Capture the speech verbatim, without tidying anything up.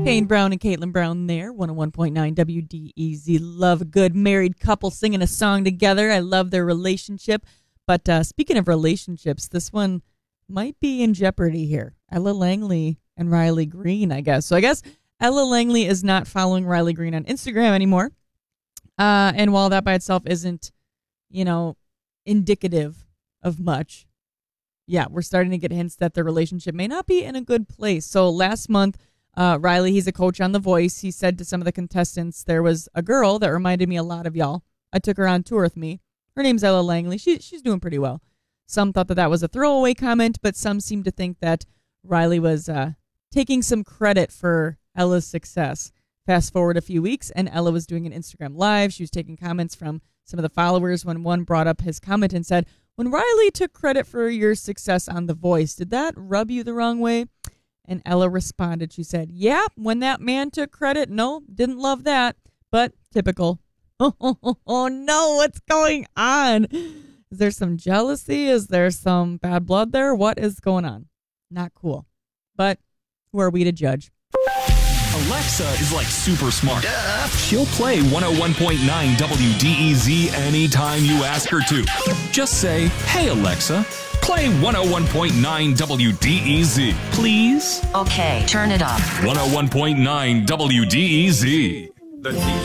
Kane Brown and Caitlin Brown there, one oh one point nine W D E Z. Love a good married couple singing a song together. I love their relationship. But uh, speaking of relationships, this one might be in jeopardy here. Ella Langley and Riley Green, I guess. So I guess Ella Langley is not following Riley Green on Instagram anymore. Uh, and while that by itself isn't, you know, indicative of much, yeah, we're starting to get hints that their relationship may not be in a good place. So last month, uh, Riley, he's a coach on The Voice. He said to some of the contestants, there was a girl that reminded me a lot of y'all. I took her on tour with me. Her name's Ella Langley. She, she's doing pretty well. Some thought that that was a throwaway comment, but some seemed to think that Riley was uh, taking some credit for Ella's success. Fast forward a few weeks, and Ella was doing an Instagram Live. She was taking comments from some of the followers when one brought up his comment and said, when Riley took credit for your success on The Voice, did that rub you the wrong way? And Ella responded. She said, yeah, when that man took credit, no, didn't love that, but typical. Oh, oh no, what's going on? Is there some jealousy? Is there some bad blood there? What is going on? Not cool. But who are we to judge? Alexa is like super smart. Duh. She'll play one oh one point nine W D E Z anytime you ask her to. Just say, hey, Alexa, play one oh one point nine W D E Z, please. Okay, turn it up. one oh one point nine W D E Z. The